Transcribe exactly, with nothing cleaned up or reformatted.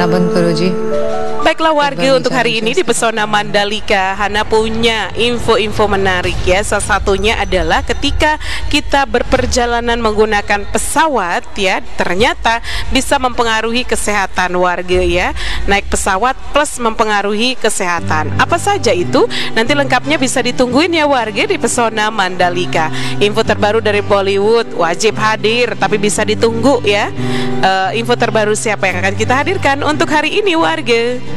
Ampun Guruji. Baiklah warga, untuk hari ini di Pesona Mandalika Hana punya info-info menarik ya. Salah satunya adalah ketika kita berperjalanan menggunakan pesawat ya, ternyata bisa mempengaruhi kesehatan warga ya. Naik pesawat plus mempengaruhi kesehatan. Apa saja itu? Nanti lengkapnya bisa ditungguin ya warga di Pesona Mandalika. Info terbaru dari Bollywood wajib hadir, tapi bisa ditunggu ya. Uh, info terbaru siapa yang akan kita hadirkan untuk hari ini warga.